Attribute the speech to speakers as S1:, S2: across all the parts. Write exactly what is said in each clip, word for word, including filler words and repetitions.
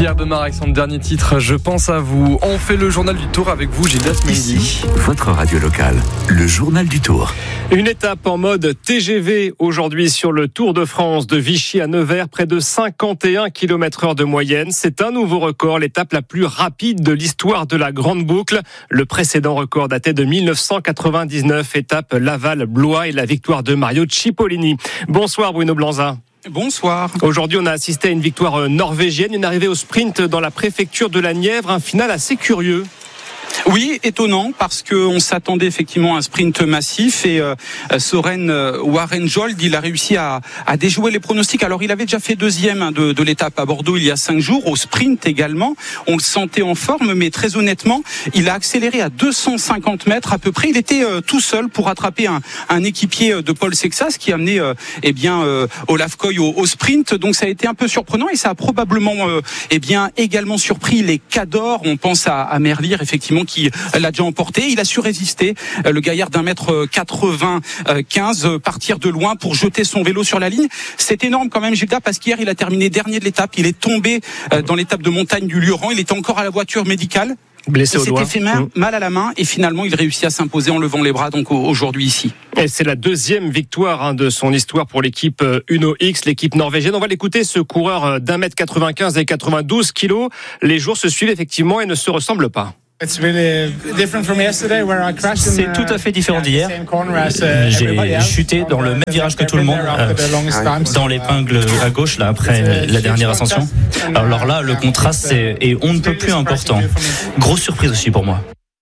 S1: Pierre Demar avec son dernier titre, Je pense à vous. On fait le journal du Tour avec vous, Gildas Mendy.
S2: Ici, votre radio locale, le journal du Tour.
S3: Une étape en mode T G V aujourd'hui sur le Tour de France de Vichy à Nevers, près de cinquante et un kilomètres heure de moyenne. C'est un nouveau record, l'étape la plus rapide de l'histoire de la Grande Boucle. Le précédent record datait de mille neuf cent quatre-vingt-dix-neuf, étape Laval-Blois et la victoire de Mario Cipollini. Bonsoir Bruno Blanza.
S4: Bonsoir.
S3: Aujourd'hui, on a assisté à une victoire norvégienne, une arrivée au sprint dans la préfecture de la Nièvre, un final assez curieux.
S4: Oui, étonnant, parce qu'on s'attendait effectivement à un sprint massif et euh, Søren Warenjold, il a réussi à, à déjouer les pronostics. Alors, il avait déjà fait deuxième de, de l'étape à Bordeaux il y a cinq jours, au sprint également. On le sentait en forme, mais très honnêtement, il a accéléré à deux cent cinquante mètres à peu près. Il était euh, tout seul pour attraper un, un équipier de Paul Sexas qui a amené euh, eh bien, euh, Olaf Koy au, au sprint. Donc, ça a été un peu surprenant et ça a probablement euh, eh bien, également surpris les Cadors. On pense à, à Merlier, effectivement, qui l'a déjà emporté. Il a su résister, le gaillard d'un mètre quatre-vingt-quinze, partir de loin pour jeter son vélo sur la ligne. C'est énorme quand même, Gilda, parce qu'hier, il a terminé dernier de l'étape. Il est tombé dans l'étape de montagne du Lioran. Il était encore à la voiture médicale.
S3: Blessé au doigt.
S4: Il s'était fait mal, mal à la main et finalement, il réussit à s'imposer en levant les bras donc aujourd'hui ici.
S3: Et c'est la deuxième victoire hein, de son histoire pour l'équipe Uno X, l'équipe norvégienne. On va l'écouter, ce coureur d'un mètre quatre-vingt-quinze et quatre-vingt-douze kilos. Les jours se suivent effectivement et ne se ressemblent pas.
S5: C'est
S6: tout à fait différent d'hier. J'ai chuté dans le même virage que tout le monde, euh, dans l'épingle à gauche, là, après la dernière ascension. Alors là, le contraste est, est on ne peut plus important. Grosse surprise aussi pour moi.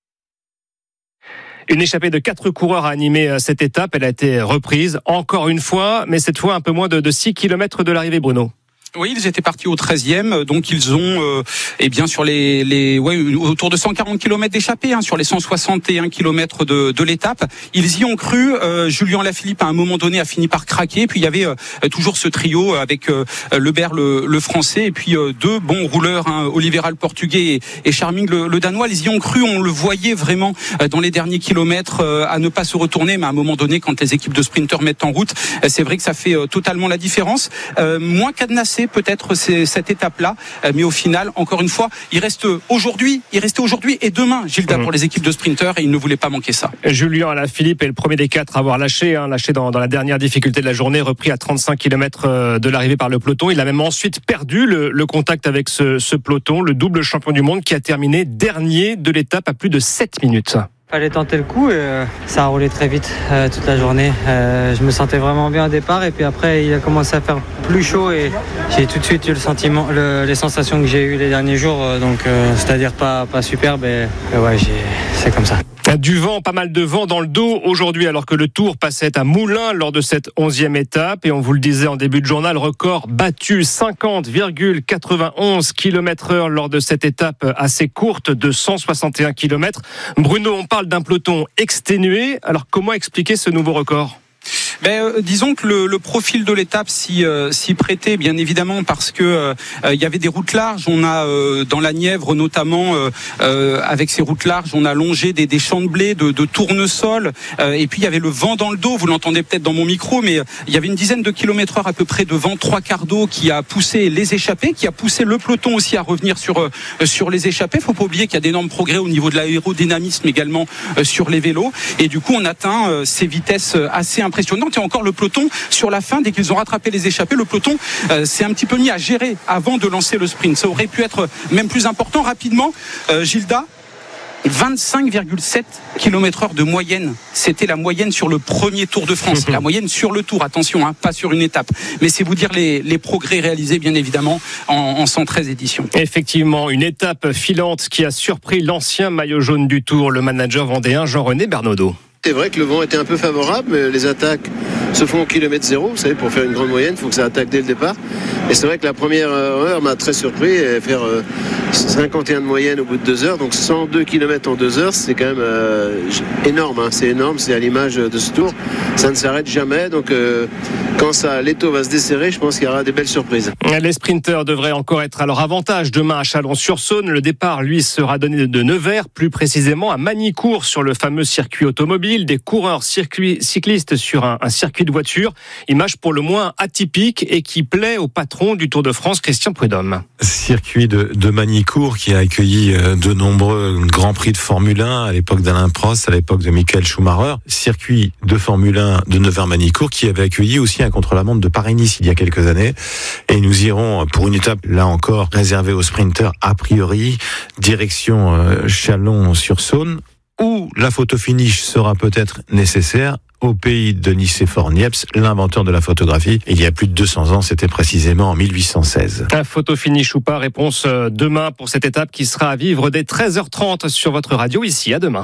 S3: Une échappée de quatre coureurs a animé cette étape. Elle a été reprise encore une fois, mais cette fois un peu moins de, de six kilomètres de l'arrivée, Bruno.
S4: Oui, ils étaient partis au treizième, donc ils ont, euh, eh bien, sur les, les, ouais, autour de cent quarante kilomètres d'échappée, hein, sur les cent soixante et un kilomètres de, de l'étape. Ils y ont cru. Euh, Julien Lafilippe, à un moment donné, a fini par craquer. Puis il y avait euh, toujours ce trio avec euh, Lebert, le, le français, et puis euh, deux bons rouleurs, hein, Olivera le portugais et, et Charming le, le danois. Ils y ont cru. On le voyait vraiment euh, dans les derniers kilomètres euh, à ne pas se retourner. Mais à un moment donné, quand les équipes de sprinteurs mettent en route, euh, c'est vrai que ça fait euh, totalement la différence. Euh, moins cadenassé peut-être c'est cette étape-là, mais au final, encore une fois, il reste aujourd'hui, il restait aujourd'hui et demain, Gilda, mmh. pour les équipes de sprinteurs, et il ne voulait pas manquer ça.
S3: Julien Alaphilippe est le premier des quatre à avoir lâché, hein, lâché dans, dans la dernière difficulté de la journée, repris à trente-cinq kilomètres de l'arrivée par le peloton. Il a même ensuite perdu le, le contact avec ce, ce peloton, le double champion du monde qui a terminé dernier de l'étape à plus de sept minutes.
S7: Fallait tenter le coup et euh, ça a roulé très vite euh, toute la journée. Euh, je me sentais vraiment bien au départ et puis après il a commencé à faire plus chaud et j'ai tout de suite eu le sentiment, le, les sensations que j'ai eues les derniers jours, euh, donc euh, c'est-à-dire pas pas superbe et, et ouais j'ai, c'est comme ça.
S3: Du vent, pas mal de vent dans le dos aujourd'hui alors que le Tour passait à Moulins lors de cette onzième étape et on vous le disait en début de journal, record battu cinquante virgule quatre-vingt-onze kilomètres heure lors de cette étape assez courte de cent soixante et un kilomètres. Bruno, on parle d'un peloton exténué, alors comment expliquer ce nouveau record ?
S4: Ben, euh, disons que le, le profil de l'étape s'y, euh, s'y prêtait bien évidemment parce que euh, il y avait des routes larges. On a euh, dans la Nièvre notamment euh, euh, avec ces routes larges, on a longé des, des champs de blé, de, de tournesol, euh, et puis il y avait le vent dans le dos. Vous l'entendez peut-être dans mon micro, mais il y avait une dizaine de kilomètres heure à peu près de vent trois quarts d'eau qui a poussé les échappés, qui a poussé le peloton aussi à revenir sur euh, sur les échappés. Faut pas oublier qu'il y a d'énormes progrès au niveau de l'aérodynamisme également euh, sur les vélos, et du coup on atteint euh, ces vitesses assez impressionnantes. Et encore le peloton sur la fin, dès qu'ils ont rattrapé les échappés, le peloton euh, s'est un petit peu mis à gérer avant de lancer le sprint. Ça aurait pu être même plus important. Rapidement, euh, Gilda, vingt-cinq virgule sept kilomètres heure de moyenne. C'était la moyenne sur le premier Tour de France. La moyenne sur le Tour, attention, hein, pas sur une étape. Mais c'est vous dire les, les progrès réalisés, bien évidemment, en, en cent treize éditions.
S3: Effectivement, une étape filante qui a surpris l'ancien maillot jaune du Tour, le manager vendéen Jean-René Bernaudot.
S8: C'est vrai que le vent était un peu favorable, mais les attaques se font au kilomètre zéro. Vous savez, pour faire une grande moyenne, il faut que ça attaque dès le départ. Et c'est vrai que la première heure m'a très surpris. Et faire cinquante et un de moyenne au bout de deux heures, donc cent deux kilomètres en deux heures, c'est quand même euh, énorme. Hein. C'est énorme, c'est à l'image de ce Tour. Ça ne s'arrête jamais. Donc euh, quand ça, l'étau va se desserrer, je pense qu'il y aura des belles surprises.
S3: Les sprinteurs devraient encore être à leur avantage demain à Chalon-sur-Saône. Le départ, lui, sera donné de Nevers, plus précisément à Magny-Cours sur le fameux circuit automobile. Des coureurs circuit, cyclistes sur un, un circuit circuit de voiture. Image pour le moins atypique et qui plaît au patron du Tour de France, Christian Prudhomme.
S5: Circuit de, de Magny-Cours qui a accueilli de nombreux grands prix de Formule un à l'époque d'Alain Prost, à l'époque de Michael Schumacher. Circuit de Formule un de Nevers-Magny-Cours qui avait accueilli aussi un contre-la-montre de Paris-Nice il y a quelques années. Et nous irons pour une étape, là encore, réservée aux sprinters a priori, direction euh, Chalon-sur-Saône, où la photo finish sera peut-être nécessaire au pays de Nicéphore Niepce, l'inventeur de la photographie. Il y a plus de deux cents ans, c'était précisément en mille huit cent seize.
S3: Un photo finish ou pas, réponse demain pour cette étape qui sera à vivre dès treize heures trente sur votre radio ici. À demain.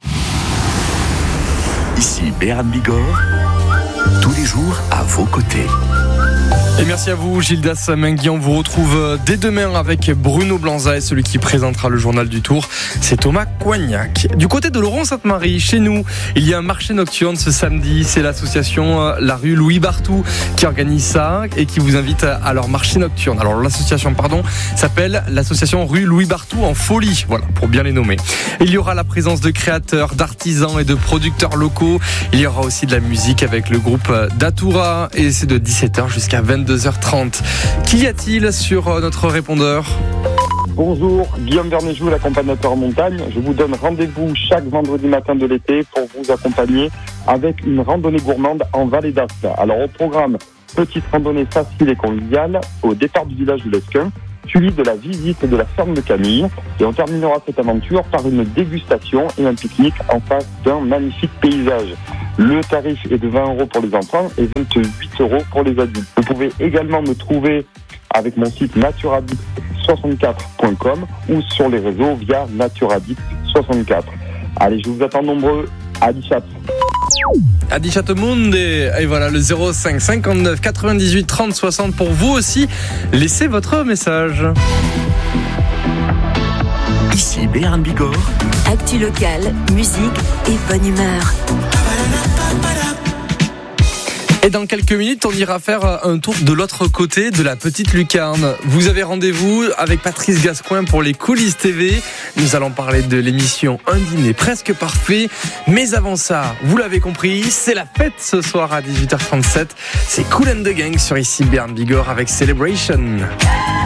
S2: Ici Béarn Bigorre, tous les jours à vos côtés.
S1: Et merci à vous, Gildas Menguy. On vous retrouve dès demain avec Bruno Blanza et celui qui présentera le journal du Tour, c'est Thomas Coignac. Du côté de Laurent-Sainte-Marie, chez nous, il y a un marché nocturne ce samedi. C'est l'association La Rue Louis Barthou qui organise ça et qui vous invite à leur marché nocturne. Alors l'association, pardon, s'appelle l'association Rue Louis Barthou en folie. Voilà, pour bien les nommer. Il y aura la présence de créateurs, d'artisans et de producteurs locaux. Il y aura aussi de la musique avec le groupe Datura et c'est de dix-sept heures jusqu'à vingt-deux heures trente. Qu'y a-t-il sur notre répondeur ?
S9: Bonjour, Guillaume Vernéjou, l'accompagnateur en montagne. Je vous donne rendez-vous chaque vendredi matin de l'été pour vous accompagner avec une randonnée gourmande en Vallée d'Aspe. Alors au programme, petite randonnée facile et conviviale au départ du village de l'Esquin, suivi de la visite de la ferme de Camille. Et on terminera cette aventure par une dégustation et un pique-nique en face d'un magnifique paysage. Le tarif est de vingt euros pour les enfants et vingt-huit euros pour les adultes. Vous pouvez également me trouver avec mon site naturaddict soixante-quatre point com ou sur les réseaux via naturaddict soixante-quatre. Allez, je vous attends nombreux. Adichat.
S1: Adichat Monde et, et voilà le zéro cinq cinquante-neuf quatre-vingt-dix-huit trente soixante pour vous aussi. Laissez votre message.
S2: Ici Béarn Bigorre.
S10: Actu locale, musique et bonne humeur.
S1: Et dans quelques minutes, on ira faire un tour de l'autre côté de la petite lucarne. Vous avez rendez-vous avec Patrice Gascoigne pour les coulisses T V. Nous allons parler de l'émission Un dîner presque parfait. Mais avant ça, vous l'avez compris, c'est la fête ce soir à dix-huit heures trente-sept. C'est Kool and the Gang sur ici Béarn Bigorre avec Celebration.